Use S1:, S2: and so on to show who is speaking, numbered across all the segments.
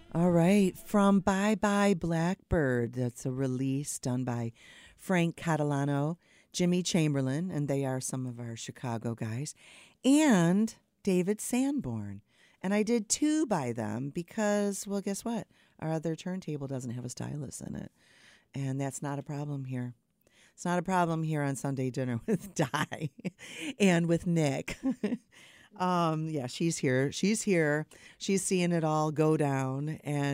S1: All right, from Bye Bye Blackbird. That's a release done by Frank Catalano, Jimmy Chamberlain, and they are some of our Chicago guys, and David Sanborn. And I did two by them because, well, guess what? Our other turntable doesn't have a stylus in it. And that's not a problem here. It's not a problem here on Sunday Dinner with Di and with Nick. Yeah, she's here. She's here. She's seeing it all go down.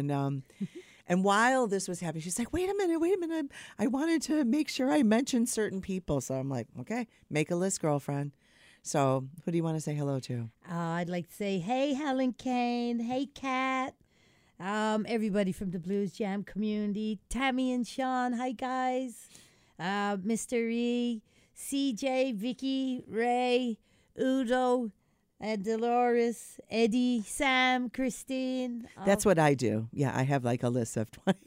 S1: And while this was happening, she's like, wait a minute. I wanted to make sure I mentioned certain people. So I'm like, okay, make a list, girlfriend. So who do you want to say hello to?
S2: I'd like to say, hey, Helen Kane. Hey, Kat. Everybody from the Blues Jam community. Tammy and Sean. Hi, guys. Mr. E. CJ, Vicky, Ray, Udo, Dolores, Eddie, Sam, Christine.
S1: That's what I do. Yeah, I have like a list of 20.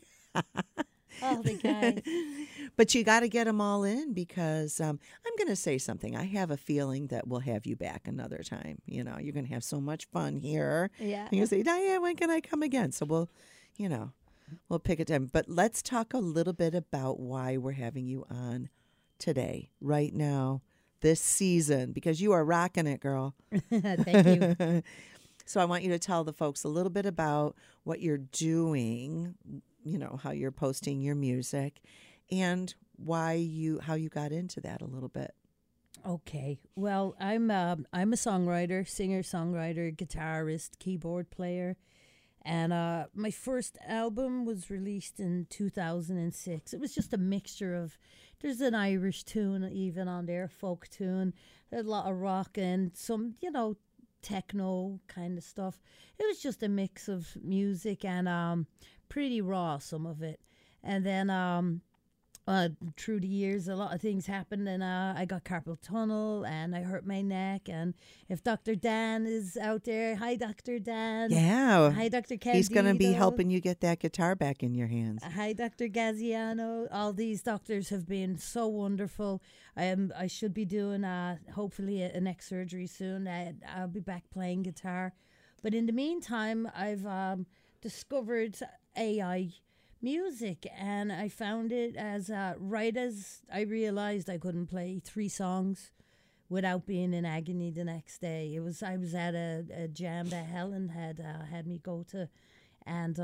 S2: All the guys.
S1: But you got to get them all in because I'm going to say something. I have a feeling that we'll have you back another time. You know, you're going to have so much fun here.
S2: Yeah.
S1: And you say, Diane, when can I come again? So we'll pick a time. But let's talk a little bit about why we're having you on today, right now, this season, because you are rocking it, girl.
S2: Thank you.
S1: So I want you to tell the folks a little bit about what you're doing, how you're posting your music and how you got into that a little bit.
S2: Okay. Well, I'm a songwriter, singer-songwriter, guitarist, keyboard player. And my first album was released in 2006. It was just a mixture of, there's an Irish tune even on there, folk tune, a lot of rock and some, techno kind of stuff. It was just a mix of music and pretty raw, some of it. And then through the years, a lot of things happened, and I got carpal tunnel, and I hurt my neck. And if Dr. Dan is out there, hi, Dr. Dan.
S1: Yeah.
S2: Hi, Dr. Candido.
S1: He's going to be helping you get that guitar back in your hands.
S2: Hi, Dr. Gaziano. All these doctors have been so wonderful. I should be doing, hopefully, a neck surgery soon. I'll be back playing guitar. But in the meantime, I've discovered AI music, and I found it as right as I realized I couldn't play 3 songs without being in agony the next day. I was at a jam that Helen had me go to, and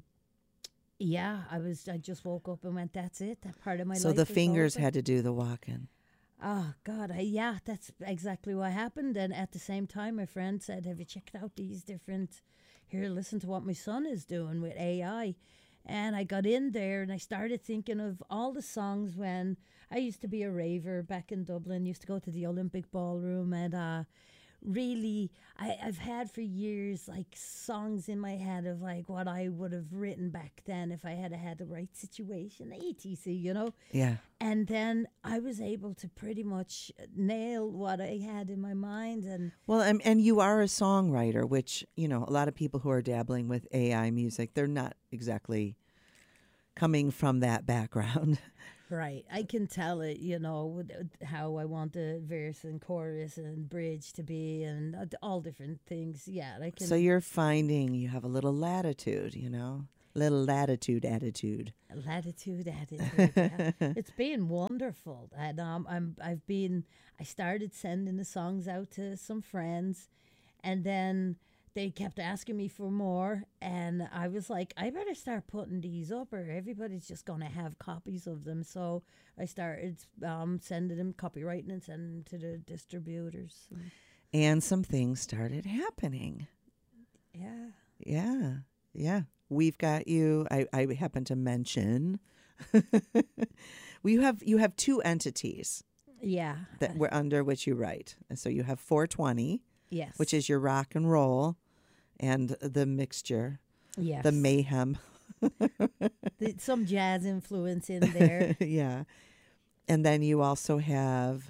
S2: I just woke up and went, that's it, that part of my life.
S1: So the
S2: is
S1: fingers
S2: over.
S1: had to do the walking.
S2: Oh God, that's exactly what happened. And at the same time, my friend said, have you checked out these different, here, listen to what my son is doing with AI. And I got in there and I started thinking of all the songs when I used to be a raver back in Dublin, used to go to the Olympic Ballroom, and really, I've had for years like songs in my head of like what I would have written back then if I had had the right situation, etc.,
S1: Yeah.
S2: And then I was able to pretty much nail what I had in my mind. And
S1: Well, and you are a songwriter, which, a lot of people who are dabbling with AI music, they're not exactly coming from that background.
S2: right, I can tell it, how I want the verse and chorus and bridge to be and all different things. Yeah, I can.
S1: So you're finding you have a little latitude, little latitude attitude.
S2: Latitude attitude. Yeah. It's been wonderful. And I started sending the songs out to some friends, and then they kept asking me for more, and I was like, I better start putting these up or everybody's just going to have copies of them. So I started sending them, copywriting and sending them to the distributors.
S1: And some things started happening.
S2: Yeah.
S1: Yeah. We've got you. I happen to mention you have 2 entities.
S2: Yeah.
S1: That were under which you write. And so you have 420.
S2: Yes.
S1: Which is your rock and roll and the mixture.
S2: Yes.
S1: The mayhem.
S2: Some jazz influence in there.
S1: Yeah. And then you also have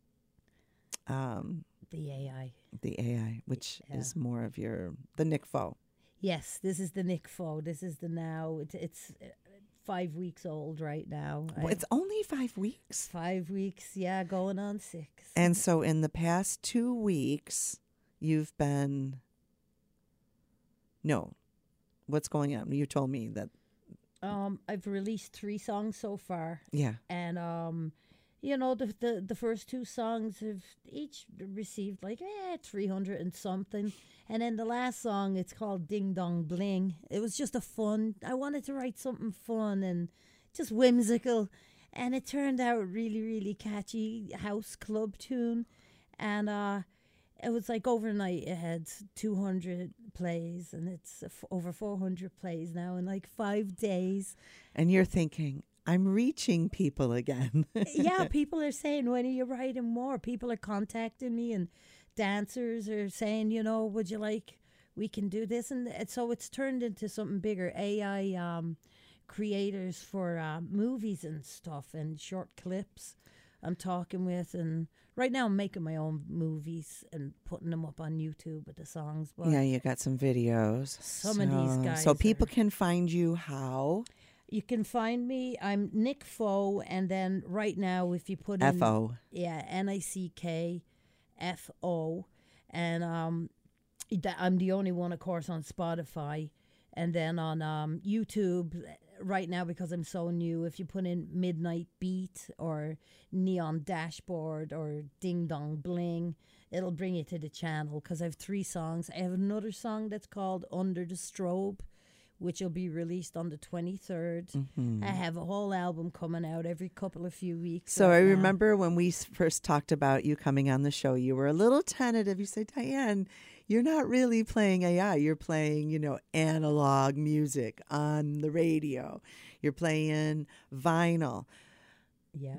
S2: the AI.
S1: The AI, which is more of the Nick Foe.
S2: Yes, this is the Nick Foe. This is the now. It's 5 weeks old right now.
S1: Well, it's only 5 weeks.
S2: 5 weeks, yeah, going on 6.
S1: And so in the past 2 weeks, you've been... No. what's going on? You told me that.
S2: I've released 3 songs so far,
S1: Yeah.
S2: and the first 2 songs have each received like 300 and something, and then the last song, it's called Ding Dong Bling. It was just I wanted to write something fun and just whimsical, and it turned out really, really catchy house club tune, and it was like overnight it had 200 plays, and it's over 400 plays now in like 5 days.
S1: And you're thinking, I'm reaching people again.
S2: Yeah, people are saying, when are you writing more? People are contacting me, and dancers are saying, would you like, we can do this. And so it's turned into something bigger. AI creators for movies and stuff and short clips I'm talking with. And right now I'm making my own movies and putting them up on YouTube with the songs. But
S1: Yeah, you got some videos.
S2: Some of these guys
S1: So people
S2: are-
S1: can find you how?
S2: you can find me. I'm Nick Foe, and then right now, if you put in
S1: F-O.
S2: NICKFO, and I'm the only one, of course, on Spotify, and then on YouTube right now, because I'm so new. If you put in Midnight Beat or Neon Dashboard or Ding Dong Bling, it'll bring you to the channel, because I have 3 songs. I have another song that's called Under the Strobe, which will be released on the 23rd.
S1: Mm-hmm.
S2: I have a whole album coming out every couple of few weeks.
S1: So
S2: right
S1: I
S2: now.
S1: remember when we first talked about you coming on the show, you were a little tentative. You said, Diane, you're not really playing AI. You're playing, analog music on the radio. You're playing vinyl.
S2: Yeah.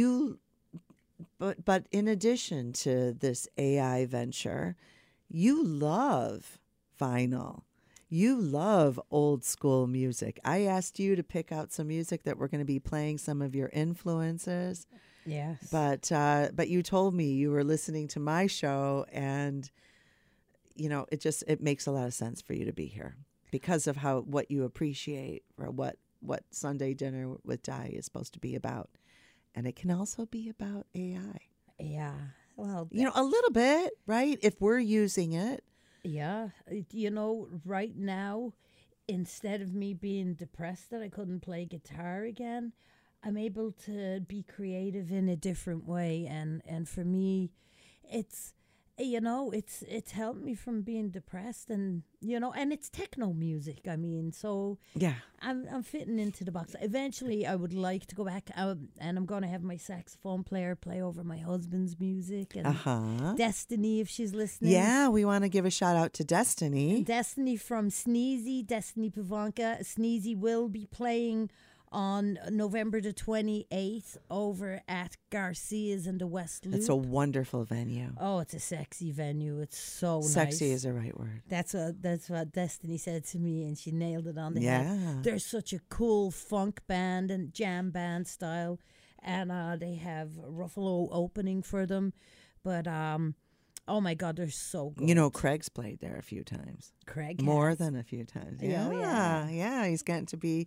S1: But in addition to this AI venture, you love vinyl. You love old school music. I asked you to pick out some music that we're going to be playing, some of your influences.
S2: Yes.
S1: But you told me you were listening to my show, and it makes a lot of sense for you to be here because of what you appreciate, or what Sunday Dinner with Di is supposed to be about. And it can also be about AI.
S2: Yeah. Well,
S1: A little bit, right? If we're using it.
S2: yeah. Right now, instead of me being depressed that I couldn't play guitar again, I'm able to be creative in a different way. And for me, it's helped me from being depressed, and it's techno music. I mean, so
S1: Yeah.
S2: I'm fitting into the box. Eventually, I would like to go back out, and I'm going to have my saxophone player play over my husband's music, and
S1: Uh-huh.
S2: Destiny, if she's listening.
S1: Yeah, we want to give a shout out to Destiny.
S2: Destiny from Sneezy, Destiny Pavanka. Sneezy will be playing on November the 28th over at Garcia's in the West Loop.
S1: It's a wonderful venue.
S2: Oh, it's a sexy venue. It's so
S1: Sexy
S2: nice.
S1: is the right word.
S2: That's what Destiny said to me, and she nailed it on the
S1: Yeah.
S2: head. They're such a cool funk band and jam band style, and they have Ruffalo opening for them. But oh my God, they're so good.
S1: Craig's played there a few times.
S2: Craig
S1: More
S2: has.
S1: than a few times.
S2: Yeah,
S1: Yeah,
S2: yeah.
S1: He's getting to be,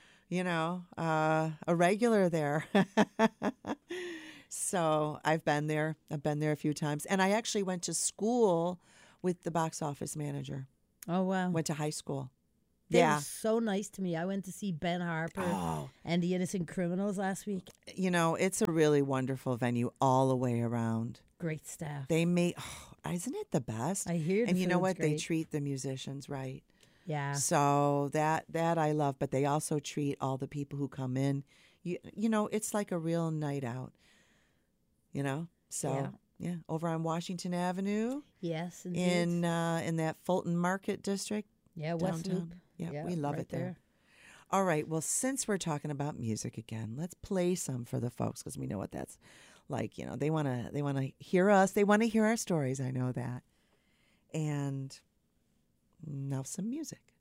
S1: a regular there. So I've been there. I've been there a few times. And I actually went to school with the box office manager.
S2: Oh wow,
S1: Went to high school.
S2: they
S1: Yeah.
S2: were so nice to me. I went to see Ben Harper
S1: Oh,
S2: and the Innocent Criminals last week.
S1: it's a really wonderful venue all the way around.
S2: Great staff.
S1: Isn't it the best?
S2: I hear.
S1: And
S2: the
S1: you know
S2: food's
S1: what? They
S2: great.
S1: treat the musicians right.
S2: Yeah.
S1: So that I love, but they also treat all the people who come in. It's like a real night out. So yeah, over on Washington Avenue
S2: Yes. Indeed.
S1: in that Fulton Market District.
S2: yeah, West
S1: downtown.
S2: Loop.
S1: Yeah, we love
S2: right
S1: it there. All right, well, since we're talking about music again, let's play some for the folks, because we know what that's like. They want to hear us. They want to hear our stories. I know that. And now some music.